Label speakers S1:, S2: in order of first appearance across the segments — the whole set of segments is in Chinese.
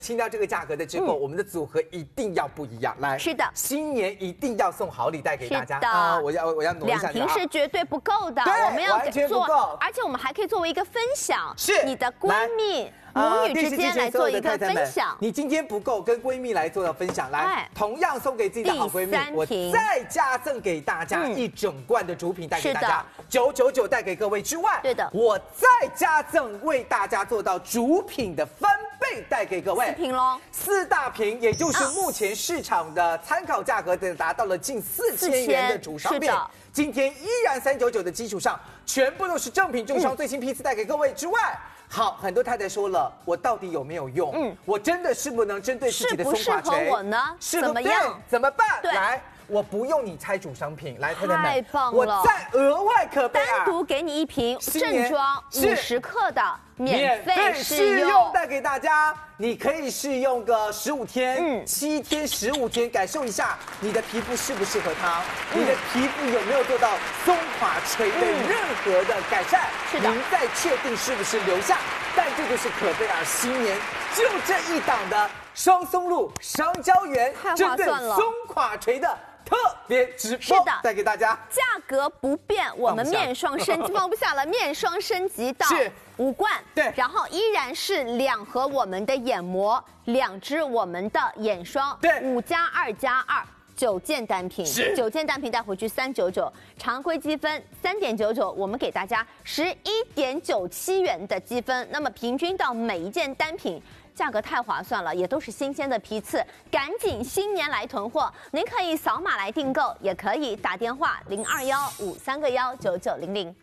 S1: 听到这个价格的之后，我们的组合一定要不一样。来，
S2: 是的，
S1: 新年一定要送好礼带给大家。
S2: 是的，
S1: 我要挪一下。
S2: 2瓶是绝对不够的，
S1: 对，
S2: 我们要
S1: 完全不够，
S2: 而且我们还可以作为一个分享，
S1: 是
S2: 你的闺蜜。母女之间来做一个分享，
S1: 你今天不够，跟闺蜜来做到分享，来，同样送给自己的好闺蜜，我再加赠给大家1整罐的主品带给大家，999带给各位之外，
S2: 对的，
S1: 我再加赠为大家做到主品的翻倍带给各位
S2: 4瓶喽
S1: ，4大瓶，也就是目前市场的参考价格达到了近4000元的主商品，今天依然399的基础上，全部都是正品重伤最新批次带给各位之外。好，很多太太说了，我到底有没有用？我真的是不能针对自己的松垮锤，
S2: 适合我呢？怎么样？
S1: 怎么办？来，我不用你拆主商品，来，太太们，
S2: 太棒了！
S1: 我再额外可贝尔
S2: 单独给你1瓶正装50克的免费试
S1: 用带给大家，你可以试用个15天、7天、15天，感受一下你的皮肤适不适合它，你的皮肤有没有做到松垮垂的任何的改善？
S2: 是的，
S1: 您再确定是不是留下。但这就是可贝尔新年就这一档的双松露双胶原，针对松垮垂的特别直播，带给大家，
S2: 价格不变，我们面霜升级放不下了，面霜升级到5罐，
S1: 对，
S2: 然后依然是2盒我们的眼膜，2支我们的眼霜，
S1: 对
S2: 5+2+2。9件单品，9件单品带回去399，常规积分3.99，我们给大家11.97元的积分，那么平均到每一件单品。价格太划算了，也都是新鲜的批次，赶紧新年来囤货。您可以扫码来订购，也可以打电话0215319900。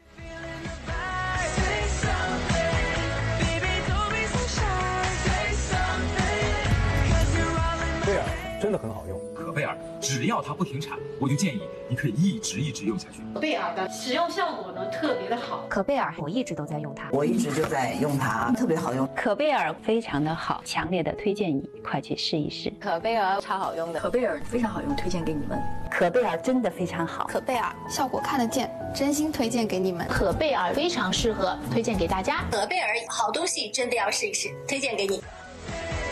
S3: 贝尔真的很好用，
S4: 可贝尔只要它不停产，我就建议你可以一直用下去。
S5: 贝尔的使用效果呢特别的好，
S6: 可贝尔我一直都在用它，
S7: 我一直就在用它，特别好用。
S6: 可贝尔非常的好，强烈的推荐你快去试一试。
S5: 可贝尔超好用的，
S7: 可贝尔非常好用，推荐给你们。
S6: 可贝尔真的非常好，
S8: 可贝尔效果看得见，真心推荐给你们。
S5: 可贝尔非常适合，推荐给大家。
S9: 可贝尔好东西真的要试一试，推荐给你。